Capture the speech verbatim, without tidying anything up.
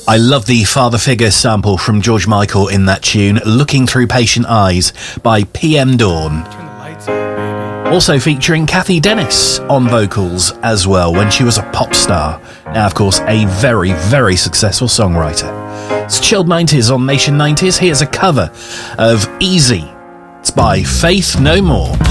I love the father figure sample from George Michael in that tune, Looking Through Patient Eyes by P M Dawn. Also featuring Kathy Dennis on vocals as well when she was a pop star. Now, of course, a very, very successful songwriter. It's Chilled nineties on Nation nineties. Here's a cover of Easy. It's by Faith No More.